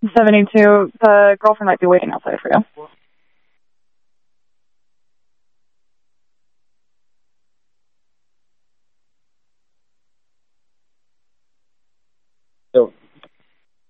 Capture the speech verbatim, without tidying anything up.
seventy-two. The girlfriend might be waiting outside for you.